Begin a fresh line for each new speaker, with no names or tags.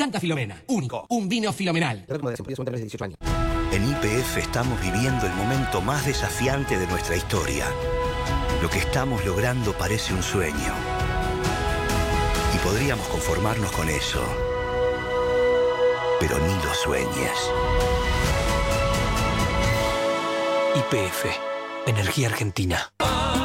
Santa Filomena. Único. Un vino filomenal.
En YPF estamos viviendo el momento más desafiante de nuestra historia. Lo que estamos logrando parece un sueño. Y podríamos conformarnos con eso. Pero ni lo sueñes.
YPF. Energía Argentina.